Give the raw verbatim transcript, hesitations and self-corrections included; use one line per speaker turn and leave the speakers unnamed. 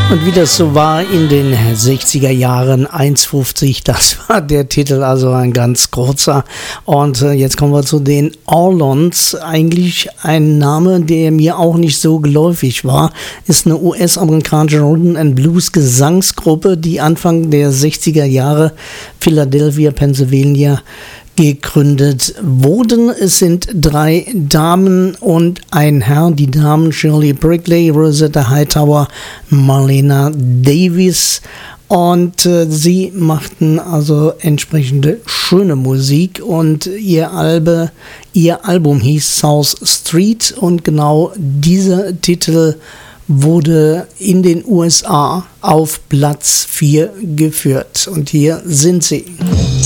Und wie das so war in den sechziger Jahren, eins fünfzig, das war der Titel, also ein ganz kurzer. Und äh, jetzt kommen wir zu den Orlons. Eigentlich ein Name, der mir auch nicht so geläufig war. Ist eine U S-amerikanische Rhythm and Blues Gesangsgruppe, die Anfang der sechziger Jahre Philadelphia, Pennsylvania gegründet wurden. Es sind drei Damen und ein Herr. Die Damen Shirley Brickley, Rosetta Hightower, Marlena Davis. Und äh, sie machten also entsprechende schöne Musik und ihr, Albe, ihr Album hieß South Street und genau dieser Titel wurde in den U S A auf Platz vier geführt. Und hier sind sie.